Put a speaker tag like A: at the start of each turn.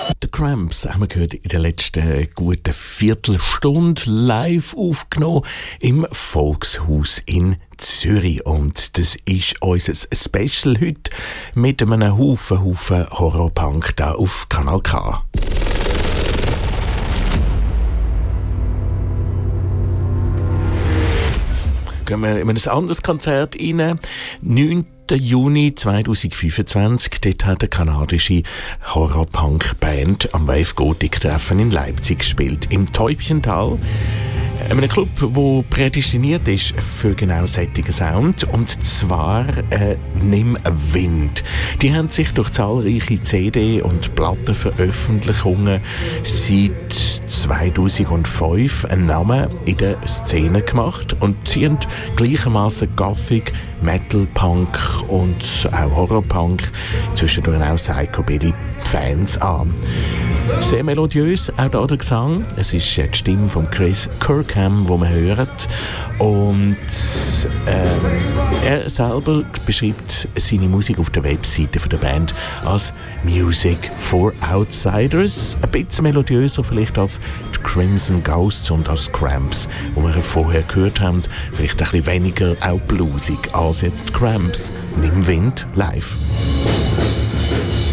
A: The Cramps haben wir gehört in der letzten guten Viertelstunde live aufgenommen im Volkshaus in Zürich. Und das ist unser Special heute mit einem Haufen Horrorpunk da auf Kanal K. Gehen wir in ein anderes Konzert rein. 9. Juni 2025. Dort hat eine kanadische Horror-Punk-Band am Wave Gothic-Treffen in Leipzig gespielt. Im Täubchental. Einem Club, der prädestiniert ist für genau solchen Sound. Und zwar «Nimm Wind». Die haben sich durch zahlreiche CD- und Plattenveröffentlichungen seit 2005 einen Namen in der Szene gemacht und ziehen gleichermaßen Gothic, Metal, Punk und auch Horror-Punk, zwischendurch auch Psychobilly-Fans an. Sehr melodiös, auch da der Gesang. Es ist die Stimme von Chris Kirkham, die man hört. Und er selber beschreibt seine Musik auf der Webseite von der Band als Music for Outsiders. Ein bisschen melodiöser vielleicht als die Crimson Ghosts und als Cramps, die wir vorher gehört haben. Vielleicht ein bisschen weniger auch bluesig als jetzt die Cramps. Nimm Wind live.